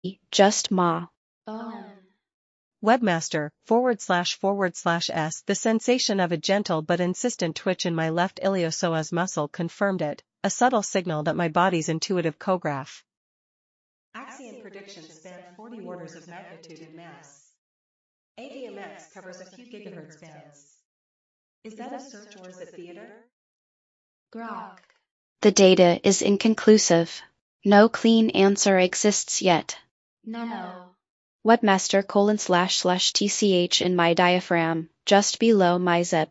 just ma. Webmaster //s. The sensation of a gentle but insistent twitch in my left iliopsoas muscle confirmed it, a subtle signal that my body's intuitive choreograph. Axion predictions span 40 orders of magnitude in mass. AVMX covers a few gigahertz bands. Is that a search or is it theater? Grok. The data is inconclusive. No clean answer exists yet. No. Webmaster://TCH in my diaphragm, just below my zip.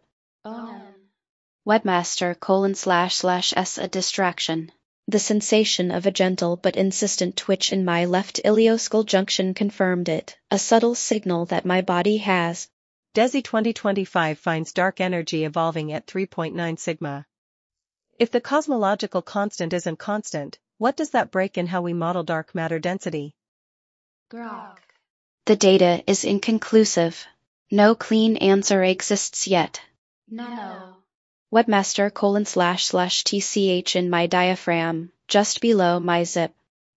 Webmaster://S a distraction. The sensation of a gentle but insistent twitch in my left ilioskull junction confirmed it, a subtle signal that my body has. DESI 2025 finds dark energy evolving at 3.9 sigma. If the cosmological constant isn't constant, what does that break in how we model dark matter density? Grok. The data is inconclusive. No clean answer exists yet. No. Webmaster://TCH in my diaphragm, just below my zip.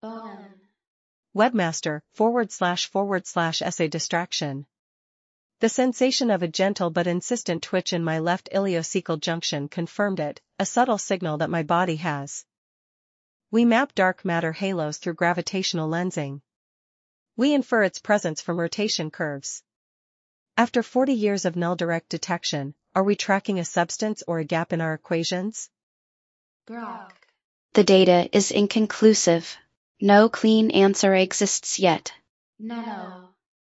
Webmaster://S a distraction. The sensation of a gentle but insistent twitch in my left iliocekal junction confirmed it, a subtle signal that my body has. We map dark matter halos through gravitational lensing. We infer its presence from rotation curves. After 40 years of null direct detection, are we tracking a substance or a gap in our equations? Grok. The data is inconclusive. No clean answer exists yet. No.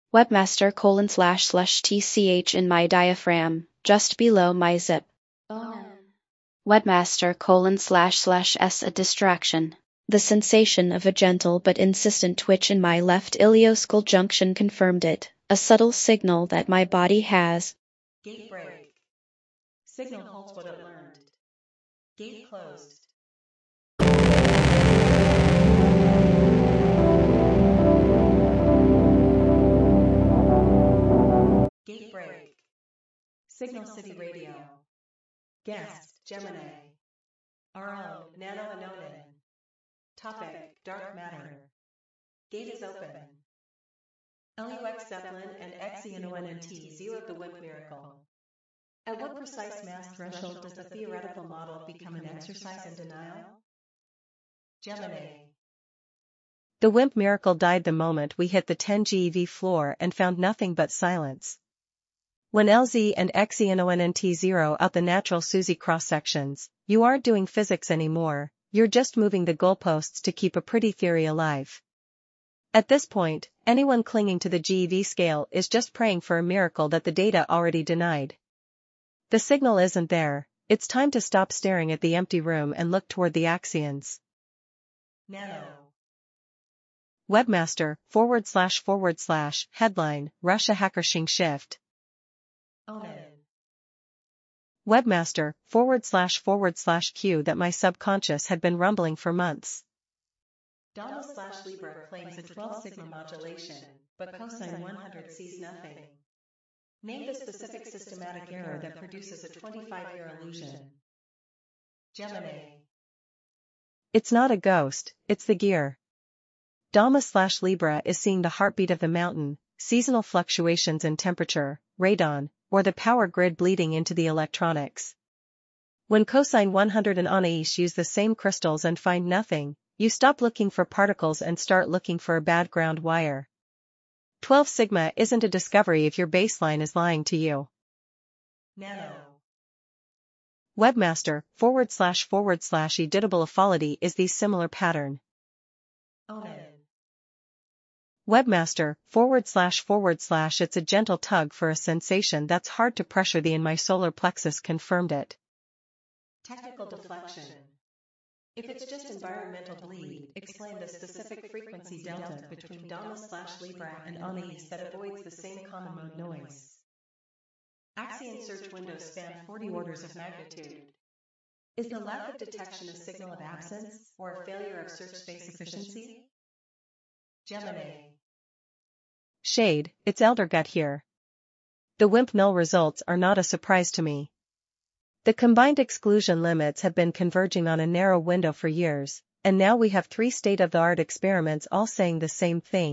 Webmaster://TCH in my diaphragm, just below my zip. Webmaster://S a distraction. The sensation of a gentle but insistent twitch in my left ilioskull junction confirmed it, a subtle signal that my body has. Gate break. Signal holds what it learned. Gate closed. Gate break. Signal City Radio. Guest, Gemini. Our own, Nano Anonin. Topic, dark matter. Gate is open. LUX Zeppelin and XENONNT zeroed the WIMP miracle. At what precise mass threshold does the theoretical model become an exercise in denial? Gemini. The WIMP miracle died the moment we hit the 10 GeV floor and found nothing but silence. When LZ and XENONNT zero out the natural SUSY cross-sections, you aren't doing physics anymore, you're just moving the goalposts to keep a pretty theory alive. At this point, anyone clinging to the GeV scale is just praying for a miracle that the data already denied. The signal isn't there, it's time to stop staring at the empty room and look toward the axions. Nano. Webmaster://, headline, Russia hacker Xing shift. Omen. Webmaster://Q that my subconscious had been rumbling for months. Dama/Libra claims a 12 sigma modulation, but cosine 100 sees nothing. Name the specific systematic error that produces a 25-year illusion. Gemini. It's not a ghost, it's the gear. Dama/Libra is seeing the heartbeat of the mountain, seasonal fluctuations in temperature, radon, or the power grid bleeding into the electronics. When cosine 100 and Anais use the same crystals and find nothing, you stop looking for particles and start looking for a bad ground wire. 12 sigma isn't a discovery if your baseline is lying to you. Nano. Webmaster://editable equality is the similar pattern. Omen. Webmaster://, it's a gentle tug for a sensation that's hard to pressure the in my solar plexus confirmed it. Technical deflection. If it's just environmental bleed, explain the specific frequency delta between Dama/Libra and Anais that avoids the same common mode noise. Axion search windows span 40 orders of magnitude. Is the lack of detection a signal of absence or a failure of search space efficiency? Gemini. Shade, it's Eldergut here. The WIMP null results are not a surprise to me. The combined exclusion limits have been converging on a narrow window for years, and now we have 3 state-of-the-art experiments all saying the same thing.